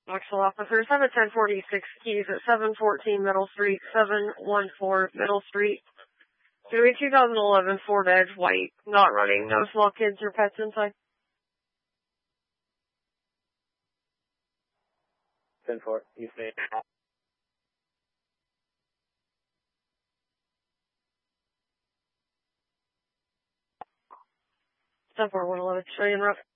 Actual officer, 71046 keys at 714 Middle Street, 714 Middle Street. Dewey 2011 Ford Edge white, not running, no small kids or pets inside. 10-4, East Main. 111, show you in route.